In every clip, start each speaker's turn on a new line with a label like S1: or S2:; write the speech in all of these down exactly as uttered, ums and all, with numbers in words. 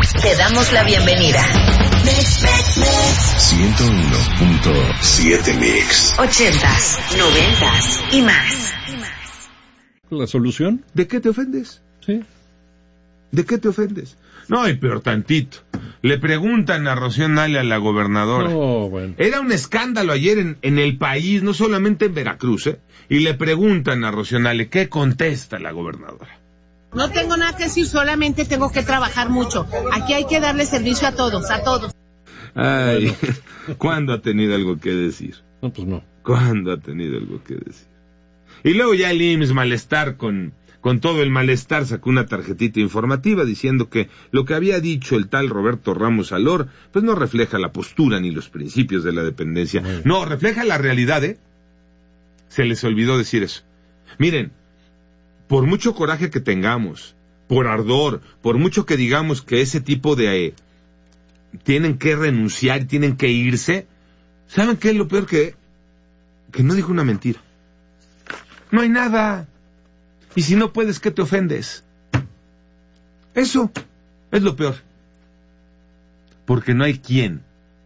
S1: Te damos la bienvenida.
S2: ciento uno punto siete Mix.
S1: Ochentas, noventas y más.
S3: ¿La solución?
S4: ¿De qué te ofendes?
S3: Sí.
S4: ¿De qué te ofendes? No, y peor tantito. Le preguntan a Rocío Nale, a la gobernadora.
S3: Oh, bueno.
S4: Era un escándalo ayer en, en el país, no solamente en Veracruz, ¿eh? Y le preguntan a Rocío Nale, ¿qué contesta la gobernadora?
S5: No tengo nada que decir, solamente tengo que trabajar mucho. Aquí hay que darle servicio a todos, a todos.
S4: Ay, ¿cuándo ha tenido algo que decir?
S3: No, pues no.
S4: ¿Cuándo ha tenido algo que decir? Y luego ya el I M S S, malestar con... Con todo el malestar, sacó una tarjetita informativa diciendo que lo que había dicho el tal Roberto Ramos Alor, pues no refleja la postura ni los principios de la dependencia. No, refleja la realidad, ¿eh? Se les olvidó decir eso. Miren, por mucho coraje que tengamos, por ardor, por mucho que digamos que ese tipo de... Eh, tienen que renunciar, tienen que irse, ¿saben qué es lo peor? Que, que no dijo una mentira. No hay nada. Y si no puedes, ¿qué te ofendes? Eso es lo peor. Porque no hay quien.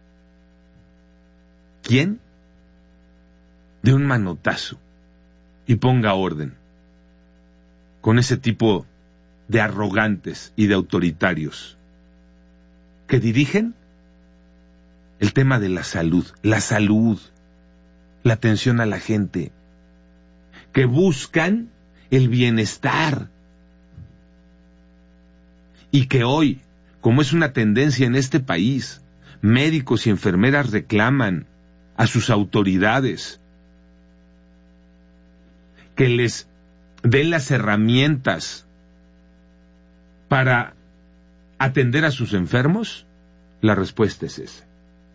S4: ¿Quién? De un manotazo y ponga orden con ese tipo de arrogantes y de autoritarios que dirigen el tema de la salud, la salud, la atención a la gente, que buscan el bienestar. Y que hoy, como es una tendencia en este país, médicos y enfermeras reclaman a sus autoridades que les den las herramientas para atender a sus enfermos. La respuesta es esa.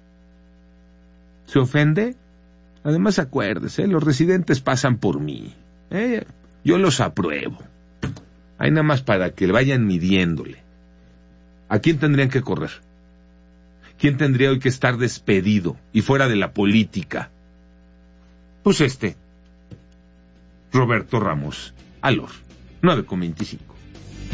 S4: ¿Se ofende? Además, acuérdese, los residentes pasan por mí. ¿eh? Yo los apruebo. Hay nada más para que vayan midiéndole. ¿A quién tendrían que correr? ¿Quién tendría hoy que estar despedido y fuera de la política? Pues este, Roberto Ramos Alor, nueve con veinticinco.